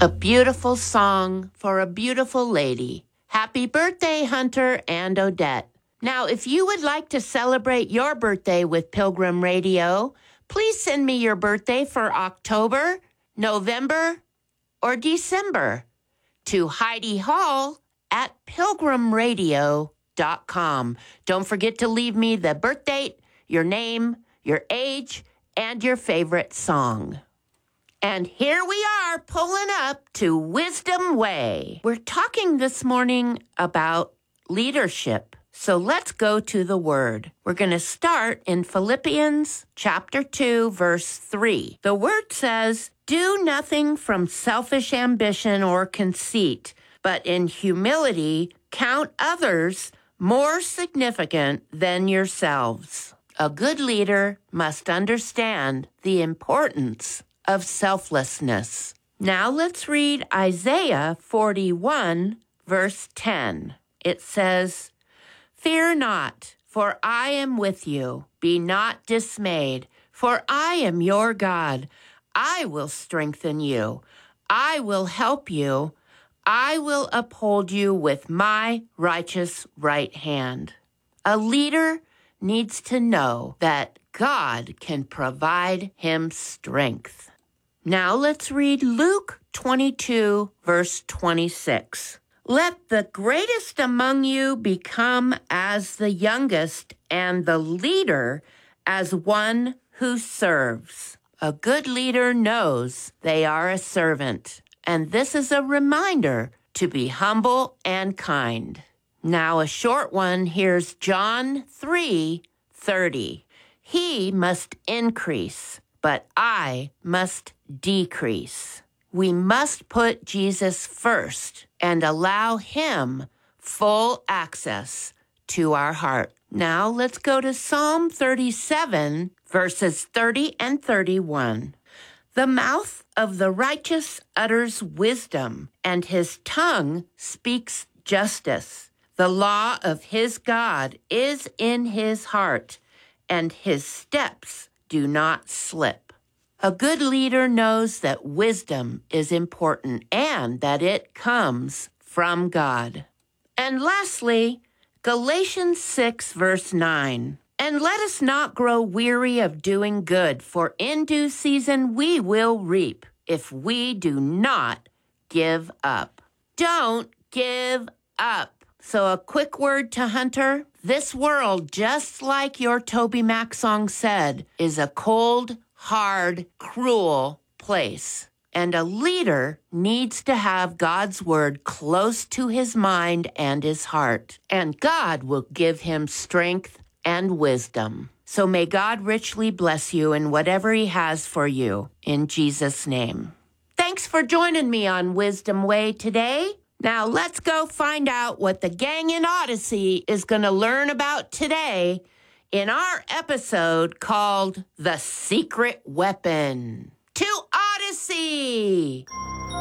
A beautiful song for a beautiful lady. Happy birthday, Hunter and Odette. Now, if you would like to celebrate your birthday with Pilgrim Radio, please send me your birthday for October, November, or December to Heidi Hall at pilgrimradio.com. Don't forget to leave me the birth date, your name, your age, and your favorite song. And here we are pulling up to Wisdom Way. We're talking this morning about leadership. So let's go to the word. We're going to start in Philippians chapter 2, verse 3. The word says, "Do nothing from selfish ambition or conceit, but in humility count others more significant than yourselves." A good leader must understand the importance of selflessness. Now let's read Isaiah 41, verse 10. It says, "Fear not, for I am with you. Be not dismayed, for I am your God. I will strengthen you. I will help you. I will uphold you with my righteous right hand." A leader needs to know that God can provide him strength. Now let's read Luke 22, verse 26. "Let the greatest among you become as the youngest, and the leader as one who serves." A good leader knows they are a servant, and this is a reminder to be humble and kind. Now a short one, here's John 3:30. "He must increase, but I must decrease." We must put Jesus first and allow him full access to our heart. Now let's go to Psalm 37, verses 30 and 31. "The mouth of the righteous utters wisdom, and his tongue speaks justice. The law of his God is in his heart, and his steps do not slip." A good leader knows that wisdom is important and that it comes from God. And lastly, Galatians 6, verse 9. "And let us not grow weary of doing good, for in due season we will reap if we do not give up." Don't give up. So a quick word to Hunter. This world, just like your Toby Mac song said, is a cold, hard, cruel place. And a leader needs to have God's word close to his mind and his heart. And God will give him strength and wisdom. So may God richly bless you in whatever he has for you. In Jesus' name. Thanks for joining me on Wisdom Way today. Now let's go find out what the gang in Odyssey is going to learn about today in our episode called The Secret Weapon. To Odyssey!